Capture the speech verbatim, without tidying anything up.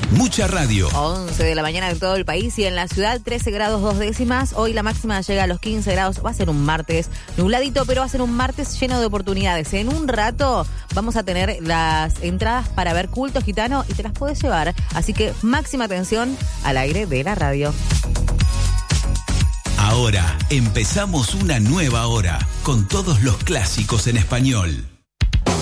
Mucha radio. once de la mañana en todo el país y en la ciudad trece grados dos décimas. Hoy la máxima llega a los quince grados. Va a ser un martes nubladito, pero va a ser un martes lleno de oportunidades. En un rato vamos a tener las entradas para ver Culto Gitano y te las puedes llevar. Así que máxima atención al aire de la radio. Ahora empezamos una nueva hora con todos los clásicos en español.